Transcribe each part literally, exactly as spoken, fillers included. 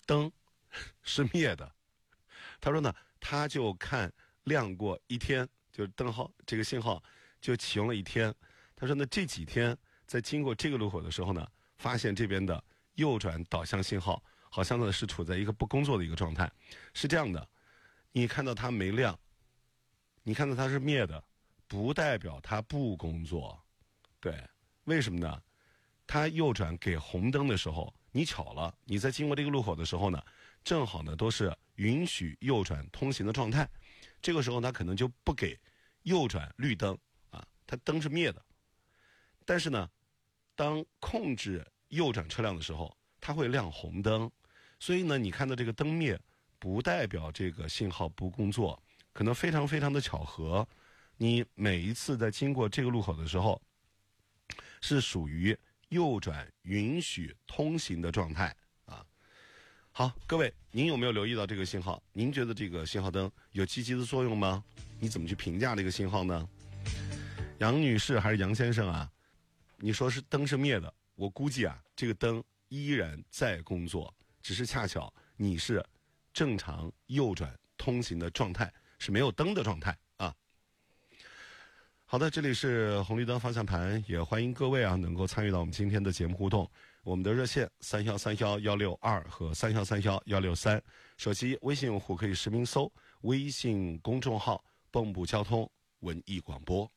灯是灭的。他说呢，他就看亮过一天，就是灯号这个信号就启用了一天。他说呢，这几天在经过这个路口的时候呢，发现这边的右转导向信号好像呢是处在一个不工作的一个状态。是这样的，你看到它没亮，你看到它是灭的，不代表它不工作。对，为什么呢？它右转给红灯的时候，你巧了，你在经过这个路口的时候呢，正好呢都是允许右转通行的状态，这个时候它可能就不给右转绿灯啊，它灯是灭的。但是呢，当控制右转车辆的时候，它会亮红灯，所以呢，你看到这个灯灭，不代表这个信号不工作，可能非常非常的巧合，你每一次在经过这个路口的时候，是属于右转允许通行的状态啊。好，各位，您有没有留意到这个信号？您觉得这个信号灯有积极的作用吗？你怎么去评价这个信号呢？杨女士还是杨先生啊？你说是灯是灭的，我估计啊，这个灯依然在工作，只是恰巧你是正常右转通行的状态，是没有灯的状态啊。好的，这里是红绿灯方向盘，也欢迎各位啊能够参与到我们今天的节目互动。我们的热线三幺三幺幺六二和三幺三幺幺六三，手机微信用户可以实名搜微信公众号蚌埠交通文艺广播。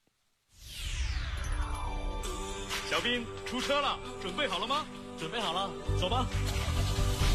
小兵出车了，准备好了吗？ 准备好了，走吧。